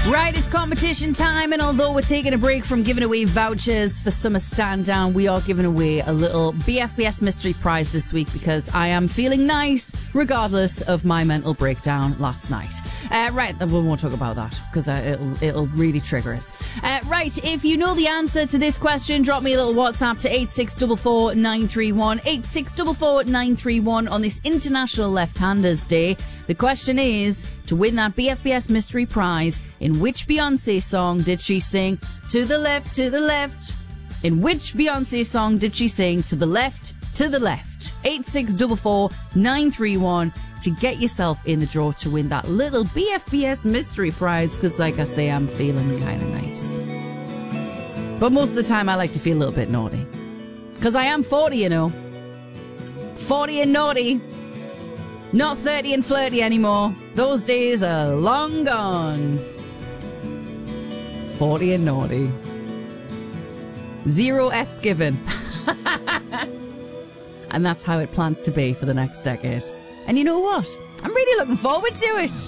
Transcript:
Right, it's competition time, and although we're taking a break from giving away vouchers for Summer Stand Down, we are giving away a little BFBS mystery prize this week because I am feeling nice regardless of my mental breakdown last night. Right, we won't talk about that because it'll really trigger us. Right, if you know the answer to this question, drop me a little WhatsApp to 8644931, 8644931 on this International Left-Handers Day. The question is, to win that BFBS mystery prize, in which Beyonce song did she sing "To the Left, to the Left"? In which Beyonce song did she sing "To the Left, to the Left"? 8644931 to get yourself in the draw to win that little BFBS mystery prize, because like I say, I'm feeling kind of nice. But most of the time I like to feel a little bit naughty. Because I am 40, you know. 40 and naughty. Not 30 and flirty anymore. Those days are long gone. 40 and naughty. 0 F's given. And that's how it plans to be for the next decade. And you know what? I'm really looking forward to it.